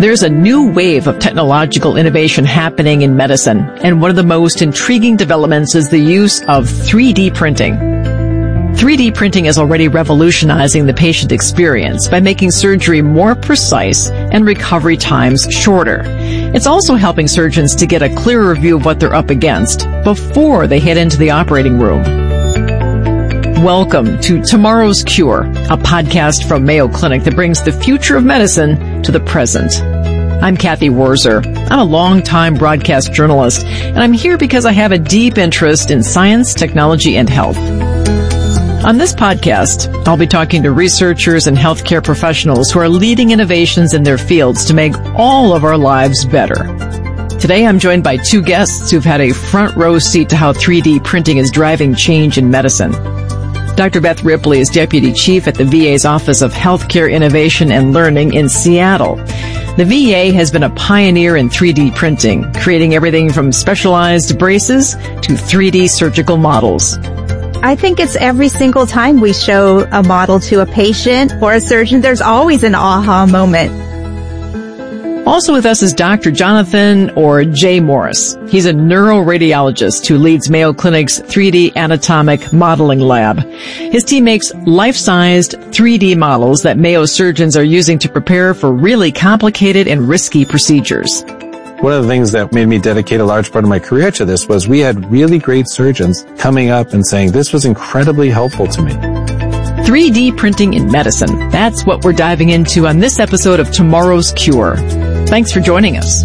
There's a new wave of technological innovation happening in medicine, and one of the most intriguing developments is the use of 3D printing. 3D printing is already revolutionizing the patient experience by making surgery more precise and recovery times shorter. It's also helping surgeons to get a clearer view of what they're up against before they head into the operating room. Welcome to Tomorrow's Cure, a podcast from Mayo Clinic that brings the future of medicine to the present. I'm Kathy Wurzer. I'm a longtime broadcast journalist, and I'm here because I have a deep interest in science, technology, and health. On this podcast, I'll be talking to researchers and healthcare professionals who are leading innovations in their fields to make all of our lives better. Today, I'm joined by two guests who've had a front row seat to how 3D printing is driving change in medicine. Dr. Beth Ripley is Deputy Chief at the VA's Office of Healthcare Innovation and Learning in Seattle. The VA has been a pioneer in 3D printing, creating everything from specialized braces to 3D surgical models. I think it's every single time we show a model to a patient or a surgeon, there's always an aha moment. Also with us is Dr. Jonathan or Jay Morris. He's a neuroradiologist who leads Mayo Clinic's 3D anatomic modeling lab. His team makes life-sized 3D models that Mayo surgeons are using to prepare for really complicated and risky procedures. One of the things that made me dedicate a large part of my career to this was we had really great surgeons coming up and saying, this was incredibly helpful to me. 3D printing in medicine. That's what we're diving into on this episode of Tomorrow's Cure. Thanks for joining us.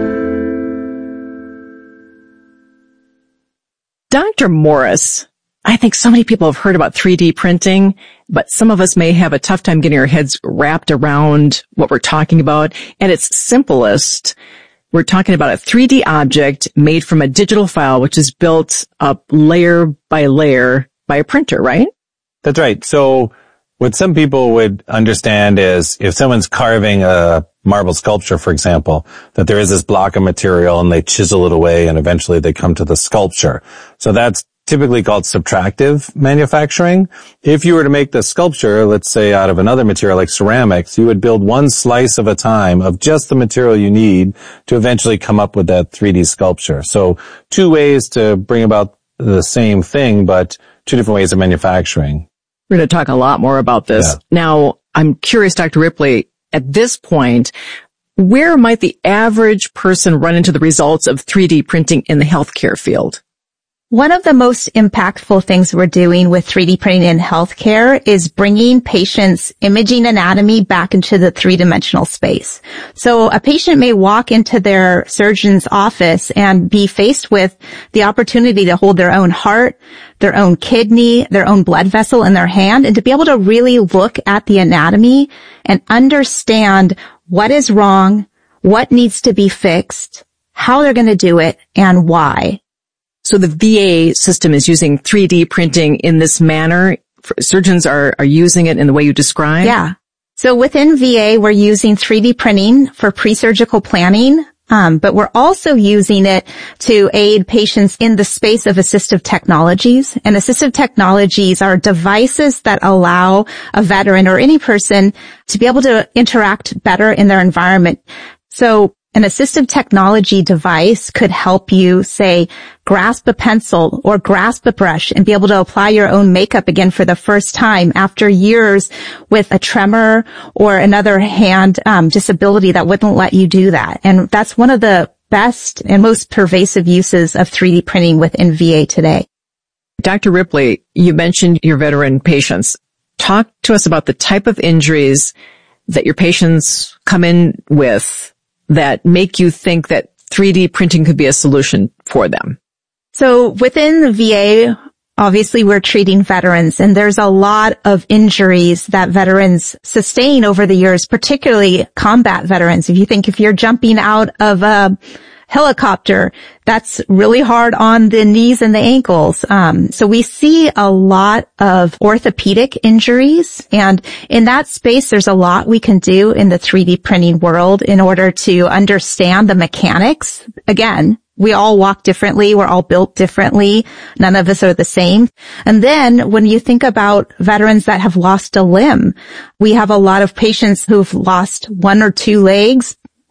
Dr. Morris, I think so many people have heard about 3D printing, but some of us may have a tough time getting our heads wrapped around what we're talking about. At its simplest, we're talking about a 3D object made from a digital file, which is built up layer by layer by a printer, right? That's right. So what some people would understand is if someone's carving a marble sculpture, for example, that there is this block of material and they chisel it away and eventually they come to the sculpture. So that's typically called subtractive manufacturing. If you were to make the sculpture, let's say out of another material like ceramics, you would build one slice of a time of just the material you need to eventually come up with that 3D sculpture. So two ways to bring about the same thing, but two different ways of manufacturing. We're going to talk a lot more about this. Yeah. Now, I'm curious, Dr. Ripley, at this point, where might the average person run into the results of 3D printing in the healthcare field? One of the most impactful things we're doing with 3D printing in healthcare is bringing patients' imaging anatomy back into the three-dimensional space. So a patient may walk into their surgeon's office and be faced with the opportunity to hold their own heart, their own kidney, their own blood vessel in their hand, and to be able to really look at the anatomy and understand what is wrong, what needs to be fixed, how they're going to do it, and why. So the VA system is using 3D printing in this manner. Surgeons are using it in the way you described? Yeah. So within VA, we're using 3D printing for pre-surgical planning, but we're also using it to aid patients in the space of assistive technologies. And assistive technologies are devices that allow a veteran or any person to be able to interact better in their environment. So an assistive technology device could help you, say, grasp a pencil or grasp a brush and be able to apply your own makeup again for the first time after years with a tremor or another hand disability that wouldn't let you do that. And that's one of the best and most pervasive uses of 3D printing within VA today. Dr. Ripley, you mentioned your veteran patients. Talk to us about the type of injuries that your patients come in with that make you think that 3D printing could be a solution for them? So within the VA, obviously we're treating veterans, and there's a lot of injuries that veterans sustain over the years, particularly combat veterans. If you're jumping out of a helicopter, that's really hard on the knees and the ankles. So we see a lot of orthopedic injuries, and in that space, there's a lot we can do in the 3D printing world in order to understand the mechanics. Again, we all walk differently. We're all built differently. None of us are the same. And then when you think about veterans that have lost a limb, we have a lot of patients who've lost one or two legs,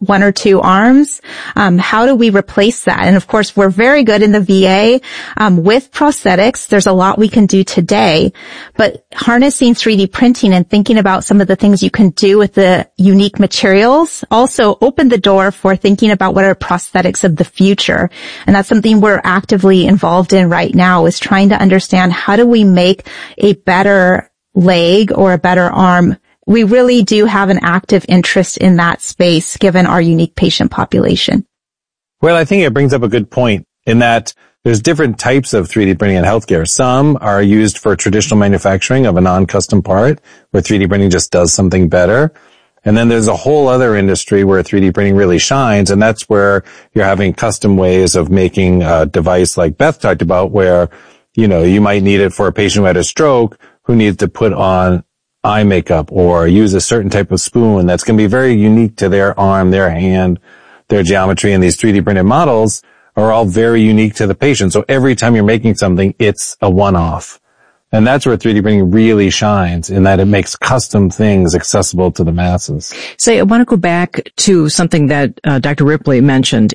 one or two arms. How do we replace that? And of course, we're very good in the VA with prosthetics. There's a lot we can do today, but harnessing 3D printing and thinking about some of the things you can do with the unique materials also open the door for thinking about what are prosthetics of the future. And that's something we're actively involved in right now, is trying to understand how do we make a better leg or a better arm. We really do have an active interest in that space given our unique patient population. Well, I think it brings up a good point in that there's different types of 3D printing in healthcare. Some are used for traditional manufacturing of a non-custom part where 3D printing just does something better. And then there's a whole other industry where 3D printing really shines, and that's where you're having custom ways of making a device like Beth talked about, where, you know, you might need it for a patient who had a stroke who needs to put on eye makeup or use a certain type of spoon that's going to be very unique to their arm, their hand, their geometry. And these 3D printed models are all very unique to the patient. So every time you're making something, it's a one-off. And that's where 3D printing really shines, in that it makes custom things accessible to the masses. So I want to go back to something that Dr. Ripley mentioned.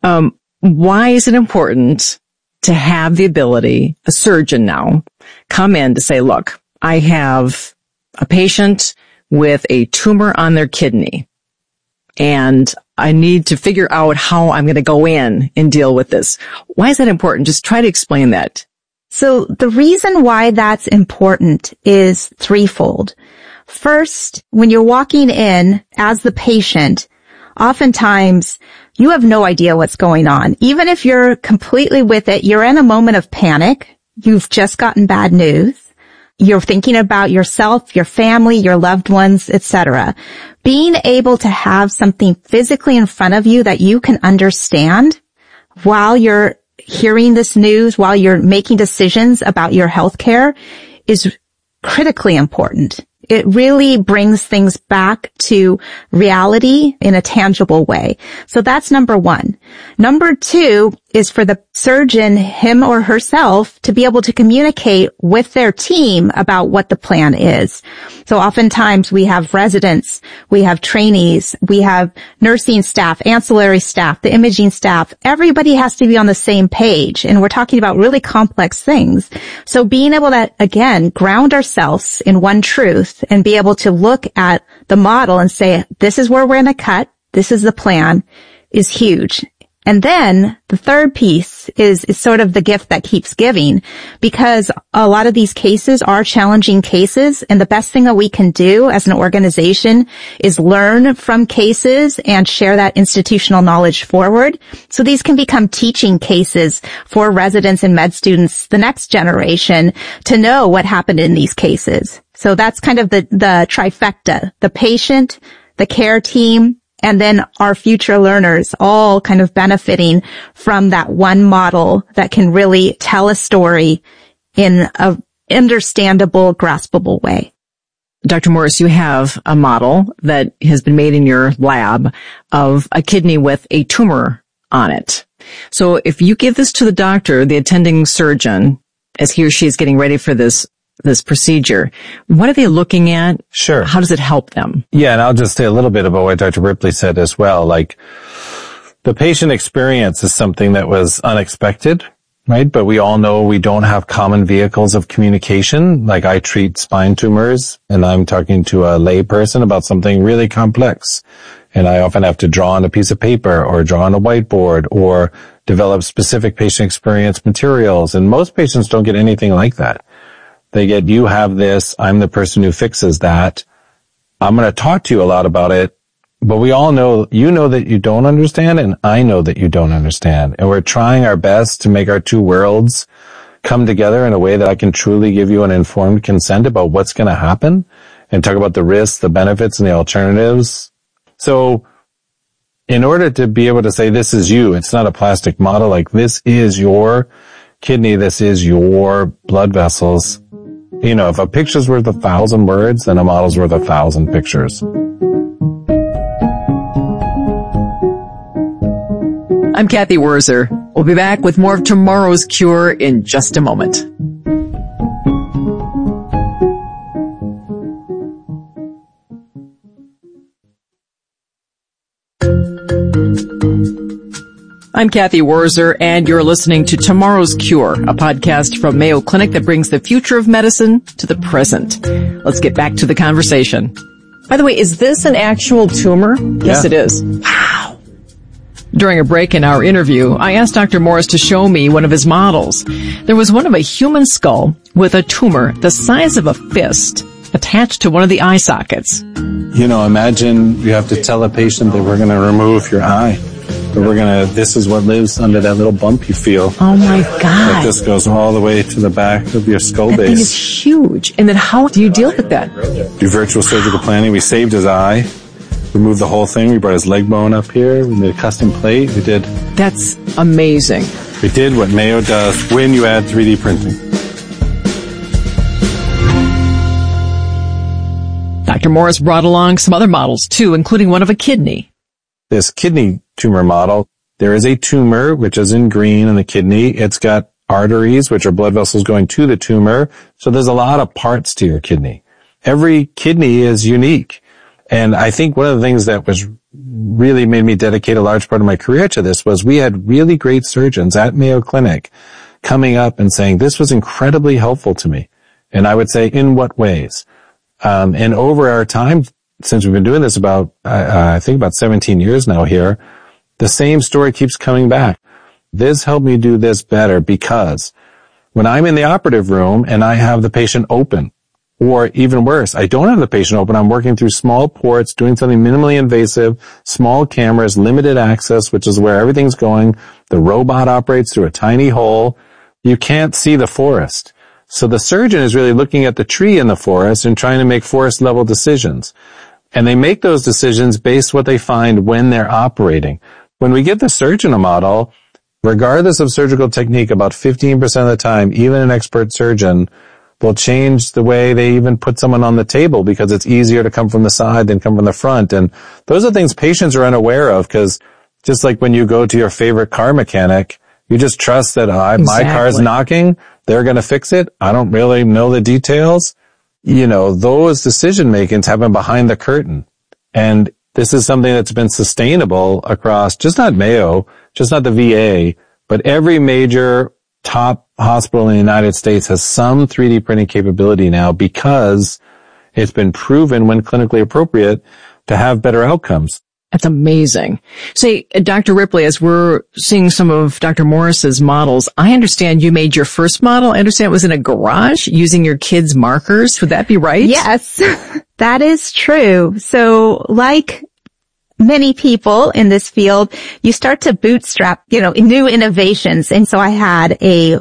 Why is it important to have the ability, a surgeon now, come in to say, look, I have a patient with a tumor on their kidney, and I need to figure out how I'm going to go in and deal with this. Why is that important? Just try to explain that. So the reason why that's important is threefold. First, when you're walking in as the patient, oftentimes you have no idea what's going on. Even if you're completely with it, you're in a moment of panic. You've just gotten bad news. You're thinking about yourself, your family, your loved ones, etc. Being able to have something physically in front of you that you can understand while you're hearing this news, while you're making decisions about your health care, is critically important. It really brings things back to reality in a tangible way. So that's number one. Number two is for the surgeon, him or herself, to be able to communicate with their team about what the plan is. So oftentimes we have residents, we have trainees, we have nursing staff, ancillary staff, the imaging staff. Everybody has to be on the same page, and we're talking about really complex things. So being able to, again, ground ourselves in one truth and be able to look at the model and say, this is where we're going to cut, this is the plan, is huge. And then the third piece is sort of the gift that keeps giving, because a lot of these cases are challenging cases, and the best thing that we can do as an organization is learn from cases and share that institutional knowledge forward. So these can become teaching cases for residents and med students, the next generation, to know what happened in these cases. So that's kind of the trifecta, the patient, the care team, and then our future learners, all kind of benefiting from that one model that can really tell a story in a understandable, graspable way. Dr. Morris, you have a model that has been made in your lab of a kidney with a tumor on it. So if you give this to the doctor, the attending surgeon, as he or she is getting ready for this procedure, what are they looking at? Sure. How does it help them? Yeah, and I'll just say a little bit about what Dr. Ripley said as well. Like, the patient experience is something that was unexpected, right? But we all know we don't have common vehicles of communication. Like, I treat spine tumors, and I'm talking to a lay person about something really complex. And I often have to draw on a piece of paper or draw on a whiteboard or develop specific patient experience materials. And most patients don't get anything like that. They get, you have this, I'm the person who fixes that. I'm going to talk to you a lot about it, but we all know, you know that you don't understand, and I know that you don't understand. And we're trying our best to make our two worlds come together in a way that I can truly give you an informed consent about what's going to happen and talk about the risks, the benefits, and the alternatives. So in order to be able to say, this is you, it's not a plastic model, like, this is your kidney, this is your blood vessels. You know, if a picture's worth 1,000 words, then a model's worth 1,000 pictures. I'm Kathy Wurzer. We'll be back with more of Tomorrow's Cure in just a moment. I'm Kathy Wurzer, and you're listening to Tomorrow's Cure, a podcast from Mayo Clinic that brings the future of medicine to the present. Let's get back to the conversation. By the way, is this an actual tumor? Yes, it is. Wow. During a break in our interview, I asked Dr. Morris to show me one of his models. There was one of a human skull with a tumor the size of a fist attached to one of the eye sockets. Imagine you have to tell a patient that we're going to remove your eye. But this is what lives under that little bump you feel. Oh my God. Like this goes all the way to the back of your skull base. That thing is huge. And then how do you deal with that? Do virtual surgical planning. We saved his eye. We moved the whole thing. We brought his leg bone up here. We made a custom plate. That's amazing. We did what Mayo does when you add 3D printing. Dr. Morris brought along some other models too, including one of a kidney. This kidney tumor model, there is a tumor, which is in green in the kidney. It's got arteries, which are blood vessels going to the tumor. So there's a lot of parts to your kidney. Every kidney is unique. And I think one of the things that was really made me dedicate a large part of my career to this was we had really great surgeons at Mayo Clinic coming up and saying, this was incredibly helpful to me. And I would say, in what ways? And over our time, since we've been doing this I think about 17 years now here, the same story keeps coming back. This helped me do this better because when I'm in the operative room and I have the patient open, or even worse, I don't have the patient open, I'm working through small ports, doing something minimally invasive, small cameras, limited access, which is where everything's going. The robot operates through a tiny hole. You can't see the forest. So the surgeon is really looking at the tree in the forest and trying to make forest level decisions. And they make those decisions based on what they find when they're operating. When we give the surgeon a model, regardless of surgical technique, about 15% of the time, even an expert surgeon will change the way they even put someone on the table because it's easier to come from the side than come from the front. And those are things patients are unaware of because just like when you go to your favorite car mechanic, you just trust that my car's knocking, they're going to fix it. I don't really know the details. Those decision makings happen behind the curtain. And this is something that's been sustainable across just not Mayo, just not the VA, but every major top hospital in the United States has some 3D printing capability now because it's been proven when clinically appropriate to have better outcomes. That's amazing. Say, Dr. Ripley, as we're seeing some of Dr. Morris's models, I understand you made your first model. I understand it was in a garage using your kids' markers. Would that be right? Yes, that is true. So like many people in this field, you start to bootstrap, new innovations. And so I had a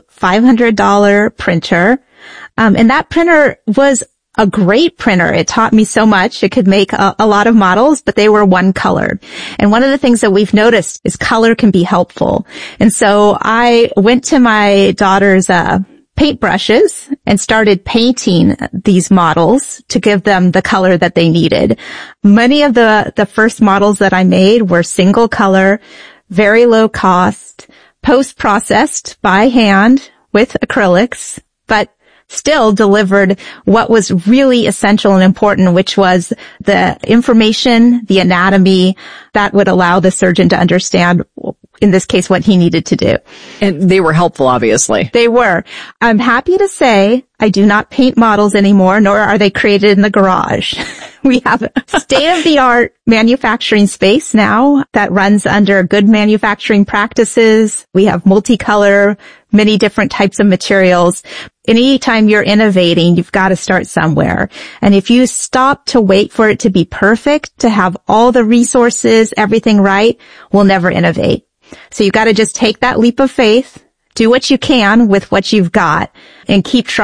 $500 printer. And that printer was a great printer. It taught me so much. It could make a lot of models, but they were one color. And one of the things that we've noticed is color can be helpful. And so I went to my daughter's paintbrushes and started painting these models to give them the color that they needed. Many of the first models that I made were single color, very low cost, post-processed by hand with acrylics, but still delivered what was really essential and important, which was the information, the anatomy that would allow the surgeon to understand, in this case, what he needed to do. And they were helpful, obviously. They were. I'm happy to say I do not paint models anymore, nor are they created in the garage. We have a state-of-the-art manufacturing space now that runs under good manufacturing practices. We have multicolor, many different types of materials. Anytime you're innovating, you've got to start somewhere. And if you stop to wait for it to be perfect, to have all the resources, everything right, we'll never innovate. So you've got to just take that leap of faith, do what you can with what you've got, and keep trying.